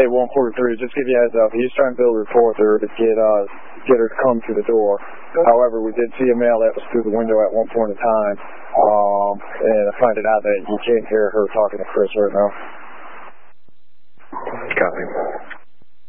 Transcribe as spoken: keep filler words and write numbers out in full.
Hey, one forty-three, just give you a heads up. He's trying to build a report there to get uh get her to come to the door. Okay. However, we did see a male that was through the window at one point in time, um, and I find it out that you can't hear her talking to Chris right now. Copy.